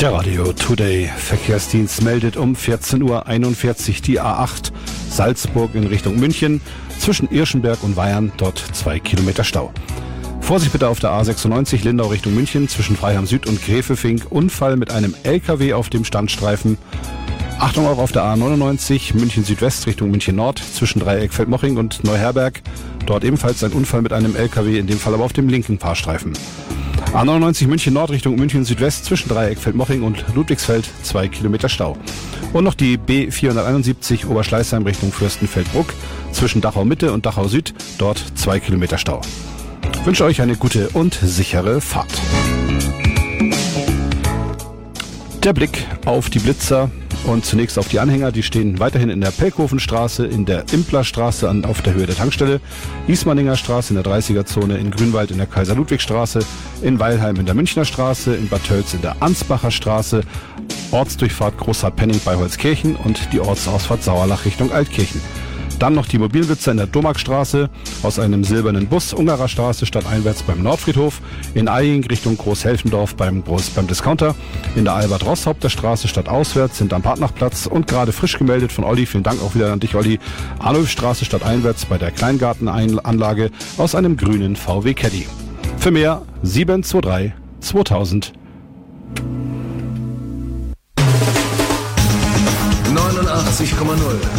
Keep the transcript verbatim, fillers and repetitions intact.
Der Radio Today Verkehrsdienst meldet um vierzehn Uhr einundvierzig die A acht Salzburg in Richtung München. Zwischen Irschenberg und Weyern dort zwei Kilometer Stau. Vorsicht bitte auf der A sechsundneunzig Lindau Richtung München zwischen Freiham Süd und Gräfefink. Unfall mit einem L K W auf dem Standstreifen. Achtung auch auf der A neunundneunzig München Südwest Richtung München Nord zwischen Dreieck Feldmoching und Neuherberg. Dort ebenfalls ein Unfall mit einem L K W, in dem Fall aber auf dem linken Fahrstreifen. A neunundneunzig München Nord Richtung München Südwest zwischen Dreieck Feldmoching und Ludwigsfeld zwei Kilometer Stau. Und noch die B vierhunderteinundsiebzig Oberschleißheim Richtung Fürstenfeldbruck zwischen Dachau Mitte und Dachau Süd, dort zwei Kilometer Stau. Ich wünsche euch eine gute und sichere Fahrt. Der Blick auf die Blitzer und zunächst auf die Anhänger. Die stehen weiterhin in der Pelkhofenstraße, in der Implerstraße an, auf der Höhe der Tankstelle, Ismaninger Straße in der dreißiger-Zone, in Grünwald in der Kaiser-Ludwig-Straße, in Weilheim in der Münchner Straße, in Bad Tölz in der Ansbacher Straße, Ortsdurchfahrt Großer Penning bei Holzkirchen und die Ortsausfahrt Sauerlach Richtung Altkirchen. Dann noch die Mobilblitzer in der Domarkstraße, aus einem silbernen Bus Ungarer Straße stadteinwärts beim Nordfriedhof, in Eying Richtung Großhelfendorf beim, Groß, beim Discounter, in der Albert-Rosshaupter Straße stadtauswärts sind am Partnachplatz und gerade frisch gemeldet von Olli, vielen Dank auch wieder an dich Olli, Arnulfstraße stadteinwärts bei der Kleingartenanlage aus einem grünen V W Caddy. Für mehr sieben zwei drei zweitausend. neunundachtzig Komma null